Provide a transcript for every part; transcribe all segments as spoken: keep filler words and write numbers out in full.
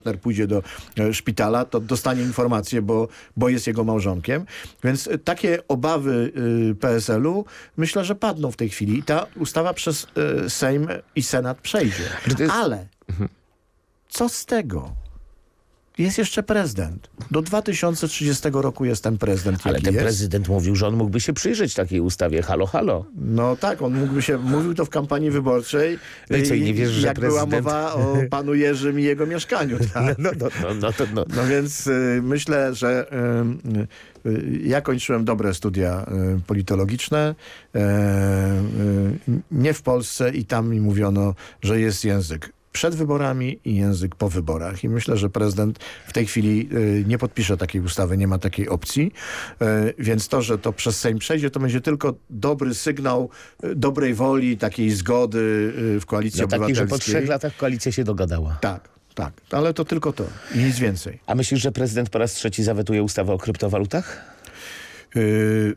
pójdzie do szpitala, to dostanie informację, bo, bo jest jego małżonkiem. Więc takie obawy P S L-u myślę, że padną w tej chwili. I ta ustawa przez Sejm i Senat przejdzie. Jest... Ale co z tego? Jest jeszcze prezydent. Do dwa tysiące trzydziestego roku jest ten prezydent. Ale ten jest. prezydent mówił, że on mógłby się przyjrzeć takiej ustawie. Halo, halo. No tak, on mógłby się, mówił to w kampanii wyborczej. No i co, i nie wierzysz, że jak prezydent... była mowa o panu Jerzym i jego mieszkaniu. Tak? No, no, no, no, no, no. no więc y, myślę, że y, y, ja kończyłem dobre studia y, politologiczne. Y, y, nie w Polsce i tam mi mówiono, że jest język przed wyborami i język po wyborach. I myślę, że prezydent w tej chwili y, nie podpisze takiej ustawy, nie ma takiej opcji. Y, więc to, że to przez Sejm przejdzie, to będzie tylko dobry sygnał y, dobrej woli, takiej zgody y, w Koalicji No Obywatelskiej. taki, że po trzech latach koalicja się dogadała. Tak, tak. Ale to tylko to. I nic więcej. A myślisz, że prezydent po raz trzeci zawetuje ustawę o kryptowalutach? Y,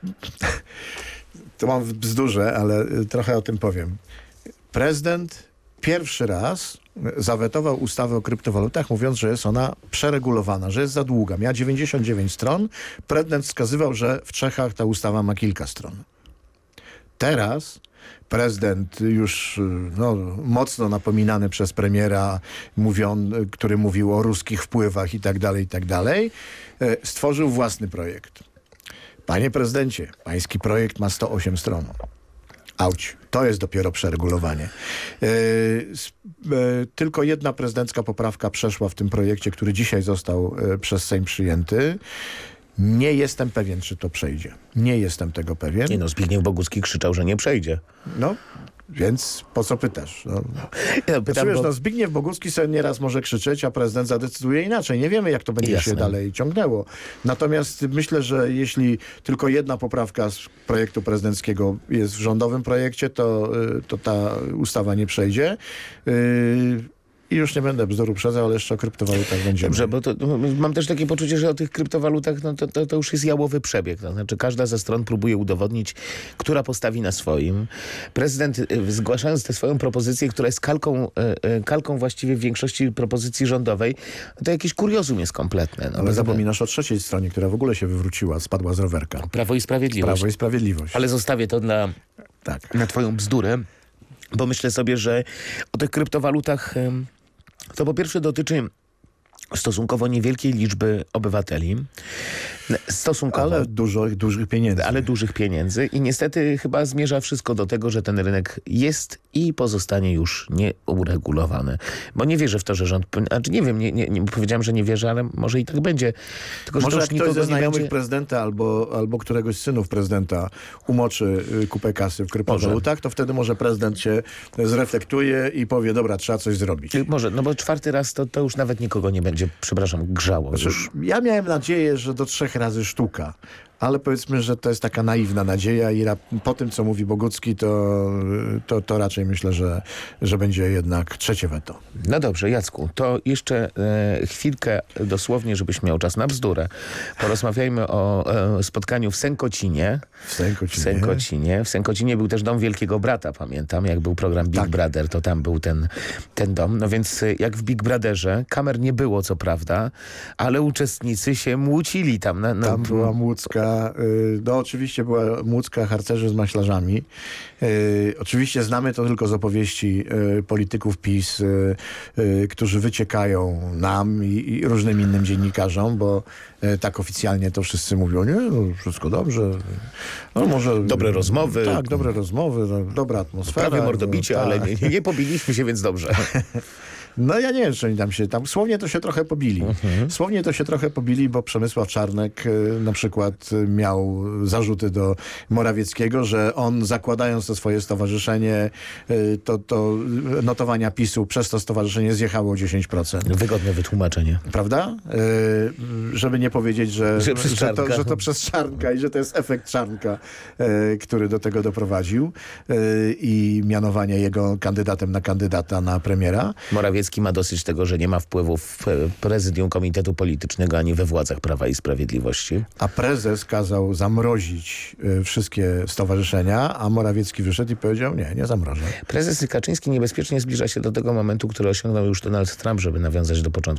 to mam w bzdurze, ale trochę o tym powiem. Prezydent pierwszy raz zawetował ustawę o kryptowalutach, mówiąc, że jest ona przeregulowana, że jest za długa. Miała dziewięćdziesiąt dziewięć stron. Prezydent wskazywał, że w Czechach ta ustawa ma kilka stron. Teraz prezydent już no, mocno napominany przez premiera, mówią, który mówił o ruskich wpływach i tak dalej, i tak dalej, stworzył własny projekt. Panie prezydencie, pański projekt ma sto osiem stron. Auć. To jest dopiero przeregulowanie. Yy, yy, tylko jedna prezydencka poprawka przeszła w tym projekcie, który dzisiaj został yy, przez Sejm przyjęty. Nie jestem pewien, czy to przejdzie. Nie jestem tego pewien. Nie no, Zbigniew Bogucki krzyczał, że nie przejdzie. No, więc po co pytasz? No, ja pytam, wiesz, bo... no, Zbigniew Bogucki sobie nieraz może krzyczeć, a prezydent zadecyduje inaczej. Nie wiemy, jak to będzie Jasne. się dalej ciągnęło. Natomiast myślę, że jeśli tylko jedna poprawka z projektu prezydenckiego jest w rządowym projekcie, to, to ta ustawa nie przejdzie. Yy, I już nie będę bzdur uprzedzał, ale jeszcze o kryptowalutach będziemy. Dobrze, bo to, mam też takie poczucie, że o tych kryptowalutach no to, to, to już jest jałowy przebieg. To znaczy każda ze stron próbuje udowodnić, która postawi na swoim. Prezydent, zgłaszając tę swoją propozycję, która jest kalką, kalką właściwie w większości propozycji rządowej, to jakieś kuriozum jest kompletne. No, ale zapominasz o trzeciej stronie, która w ogóle się wywróciła, spadła z rowerka. Prawo i Sprawiedliwość. Prawo i Sprawiedliwość. Ale zostawię to na, tak. na twoją bzdurę, bo myślę sobie, że o tych kryptowalutach... To po pierwsze dotyczy stosunkowo niewielkiej liczby obywateli. Stosunkowo. Ale dużo, dużych pieniędzy. Ale dużych pieniędzy i niestety chyba zmierza wszystko do tego, że ten rynek jest i pozostanie już nieuregulowany. Bo nie wierzę w to, że rząd... Znaczy nie wiem, nie, nie, nie powiedziałem, że nie wierzę, ale może i tak będzie. Tylko, może że jak już ktoś ze znajomych będzie... prezydenta albo, albo któregoś z synów prezydenta umoczy kupę kasy w kryptowalutach, to wtedy może prezydent się zreflektuje i powie, dobra, trzeba coś zrobić. Może, no bo czwarty raz to, to już nawet nikogo nie będzie, przepraszam, grzało. Znaczy, już. Ja miałem nadzieję, że do trzech razy sztuka. Ale powiedzmy, że to jest taka naiwna nadzieja i po tym, co mówi Bogucki, to, to, to raczej myślę, że, że będzie jednak trzecie weto. No dobrze, Jacku, to jeszcze e, chwilkę dosłownie, żebyś miał czas na bzdurę. Porozmawiajmy o e, spotkaniu w Sękocinie. W Sękocinie. W Sękocinie. W Sękocinie był też Dom Wielkiego Brata, pamiętam. Jak był program Big tak. Brother, to tam był ten, ten dom. No więc jak w Big Brotherze, kamer nie było, co prawda, ale uczestnicy się młócili tam. Na, na... Tam była młódzka. No oczywiście była młódzka harcerzy z maślarzami. Yy, oczywiście znamy to tylko z opowieści yy, polityków PiS, yy, yy, którzy wyciekają nam i, i różnym innym dziennikarzom, bo yy, tak oficjalnie to wszyscy mówią, nie, no, wszystko dobrze. No, może, dobre rozmowy. Tak, dobre rozmowy, no, dobra atmosfera. Prawie mordobicie, no, ale tak. nie, nie pobiliśmy się, więc dobrze. No ja nie wiem, czy oni tam się, tam słownie to się trochę pobili. Mhm. Słownie to się trochę pobili, bo Przemysław Czarnek y, na przykład y, miał zarzuty do Morawieckiego, że on zakładając to swoje stowarzyszenie, y, to, to notowania PiSu przez to stowarzyszenie zjechało o dziesięć procent. Wygodne wytłumaczenie. Prawda? Y, żeby nie powiedzieć, że, że, że, to, że to przez Czarnka i że to jest efekt Czarnka, y, który do tego doprowadził y, i mianowanie jego kandydatem na kandydata na premiera. Morawiecki Morawiecki ma dosyć tego, że nie ma wpływu w prezydium Komitetu Politycznego ani we władzach Prawa i Sprawiedliwości. A prezes kazał zamrozić y, wszystkie stowarzyszenia, a Morawiecki wyszedł i powiedział, nie, nie zamrożę. Prezes Kaczyński niebezpiecznie zbliża się do tego momentu, który osiągnął już Donald Trump, żeby nawiązać do początku